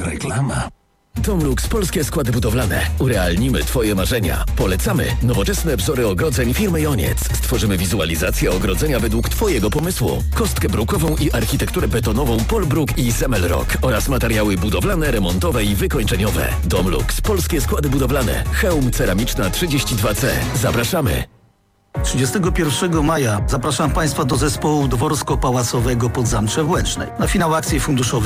Reklama. Domlux Polskie Składy Budowlane. Urealnimy Twoje marzenia. Polecamy nowoczesne wzory ogrodzeń firmy Joniec. Stworzymy wizualizację ogrodzenia według Twojego pomysłu. Kostkę brukową i architekturę betonową Polbruk i Semelrock oraz materiały budowlane, remontowe i wykończeniowe. Domlux Polskie Składy Budowlane. Chełm Ceramiczna 32C. Zapraszamy. 31 maja zapraszam Państwa do zespołu Dworsko-Pałacowego Podzamcze w Łęcznej na finał akcji funduszowej